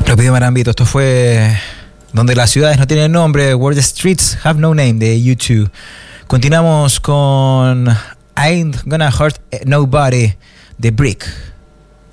Rápido Marambito, esto fue Donde las ciudades no tienen nombre, Where the Streets Have No Name, de U2. Continuamos con I Ain't Gonna Hurt Nobody, de Brick.